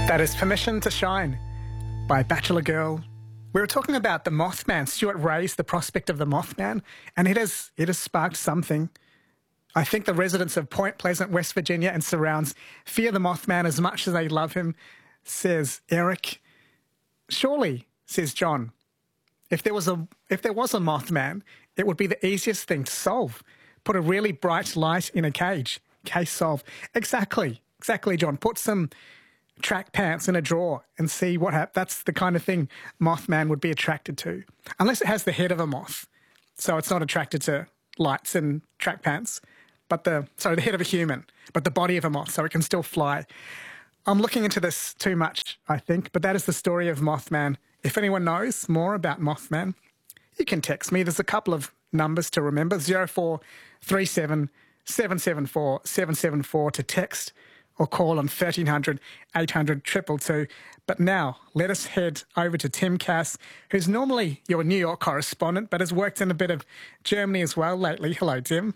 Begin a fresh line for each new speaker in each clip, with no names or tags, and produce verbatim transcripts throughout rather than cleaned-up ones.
That is Permission to Shine by Bachelor Girl. We were talking about the Mothman. Stuart raised the prospect of the Mothman, and it has, it has sparked something. I think the residents of Point Pleasant, West Virginia and surrounds fear the Mothman as much as they love him, says Eric. Surely, says John, if there was a if there was a Mothman, it would be the easiest thing to solve. Put a really bright light in a cage. Case solved. Exactly. Exactly, John. Put some track pants in a drawer and see what happens. That's the kind of thing Mothman would be attracted to. Unless it has the head of a moth. So it's not attracted to lights and track pants. But the, sorry, the head of a human, but the body of a moth, so it can still fly. I'm looking into this too much, I think, but that is the story of Mothman. If anyone knows more about Mothman, you can text me. There's a couple of numbers to remember, zero four three seven, seven seven four, seven seven four to text or call on thirteen hundred, eight hundred, two two two. But now, let us head over to Tim Cass, who's normally your New York correspondent, but has worked in a bit of Germany as well lately. Hello, Tim.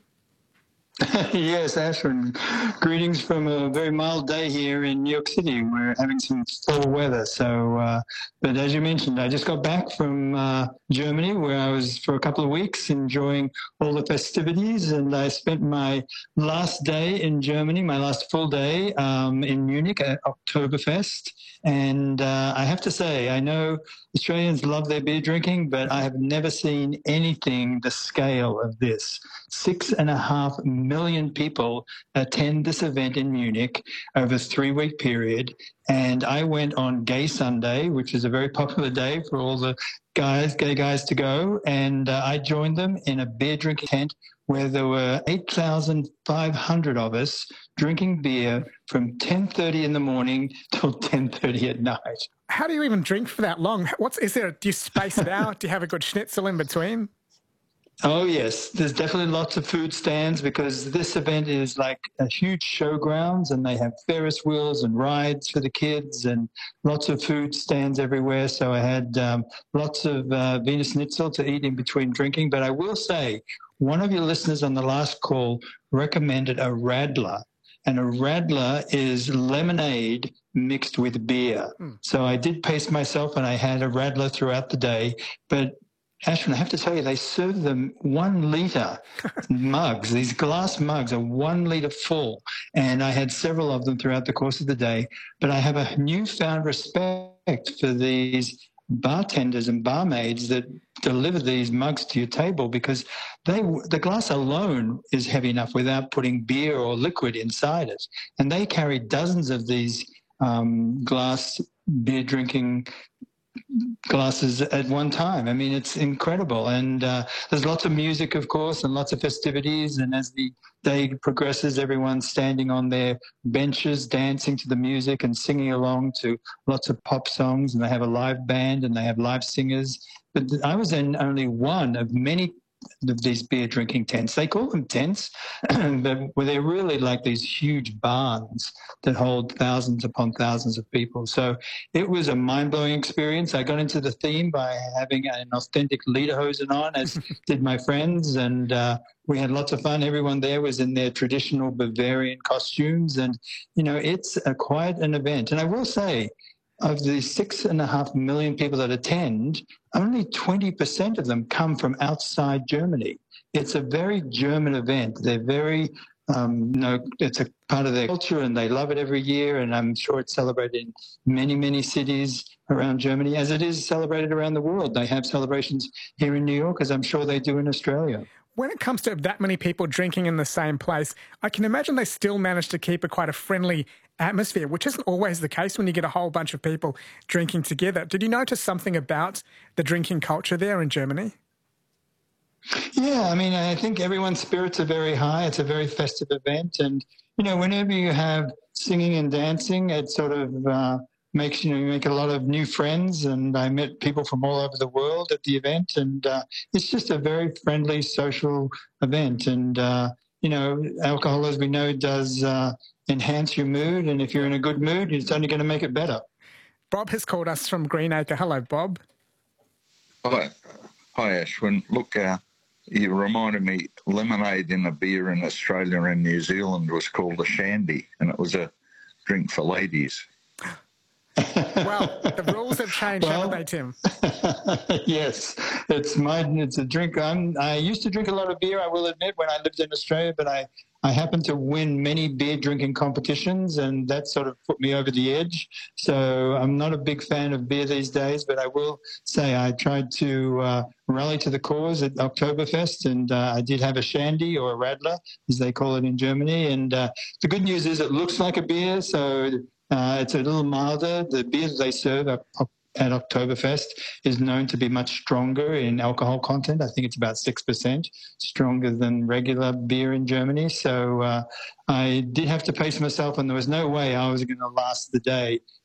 Yes, Ashwin. Greetings from a very mild day here in New York City. We're having some fall weather. So, uh, but as you mentioned, I just got back from uh, Germany, where I was for a couple of weeks enjoying all the festivities, and I spent my last day in Germany, my last full day um, in Munich at Oktoberfest. And uh, I have to say, I know Australians love their beer drinking, but I have never seen anything the scale of this. Six and a half million people attend this event in Munich over a three-week period. And I went on Gay Sunday, which is a very popular day for all the guys, gay guys to go. And uh, I joined them in a beer drinking tent where there were eight thousand five hundred of us drinking beer from ten thirty in the morning till ten thirty at night.
How do you even drink for that long? What's, is there, do you space it out? Do you have a good schnitzel in between?
Oh, yes. There's definitely lots of food stands because this event is like a huge showgrounds, and they have Ferris wheels and rides for the kids and lots of food stands everywhere. So I had um, lots of uh, Wiener Schnitzel to eat in between drinking. But I will say, one of your listeners on the last call recommended a Radler. And a Radler is lemonade mixed with beer. Mm. So I did pace myself and I had a Radler throughout the day. But Ashwin, I have to tell you, they serve them one litre mugs. These glass mugs are one litre full. And I had several of them throughout the course of the day. But I have a newfound respect for these bartenders and barmaids that deliver these mugs to your table, because they the glass alone is heavy enough without putting beer or liquid inside it. And they carry dozens of these um, glass beer drinking glasses at one time. I mean, it's incredible. And uh, there's lots of music, of course, and lots of festivities. And as the day progresses, everyone's standing on their benches, dancing to the music and singing along to lots of pop songs. And they have a live band and they have live singers. But I was in only one of many of these beer drinking tents. They call them tents, but they're really like these huge barns that hold thousands upon thousands of people. So it was a mind-blowing experience. I got into the theme by having an authentic lederhosen on, as did my friends, and uh, we had lots of fun. Everyone there was in their traditional Bavarian costumes, and, you know, it's a, quite an event. And I will say, of the six and a half million people that attend, only twenty percent of them come from outside Germany. It's a very German event. They're very, um, you know, it's a part of their culture and they love it every year. And I'm sure it's celebrated in many, many cities around Germany, as it is celebrated around the world. They have celebrations here in New York, as I'm sure they do in Australia.
When it comes to that many people drinking in the same place, I can imagine they still manage to keep a quite a friendly atmosphere, which isn't always the case when you get a whole bunch of people drinking together. Did you notice something about the drinking culture there in Germany?
Yeah, I mean, I think everyone's spirits are very high. It's a very festive event. And, you know, whenever you have singing and dancing, it sort of uh, makes, you know, you make a lot of new friends. And I met people from all over the world at the event. And uh, it's just a very friendly, social event. And, uh, you know, alcohol, as we know, does uh, enhance your mood. And if you're in a good mood, it's only going to make it better.
Bob has called us from Greenacre. Hello, Bob.
Hi, Hi Ashwin. Look, uh, you reminded me, lemonade in a beer in Australia and New Zealand was called a shandy, and it was a drink for ladies.
Well, the rules have changed,
Well,
haven't they, Tim?
Yes, it's my it's a drink. I'm I used to drink a lot of beer, I will admit, when I lived in Australia, but I I happened to win many beer drinking competitions, and that sort of put me over the edge. So I'm not a big fan of beer these days, but I will say I tried to uh, rally to the cause at Oktoberfest, and uh, I did have a shandy, or a Radler, as they call it in Germany. And uh, the good news is it looks like a beer, so uh, it's a little milder. The beers they serve are at Oktoberfest is known to be much stronger in alcohol content. I think it's about six percent stronger than regular beer in Germany. So uh, I did have to pace myself, and there was no way I was going to last the day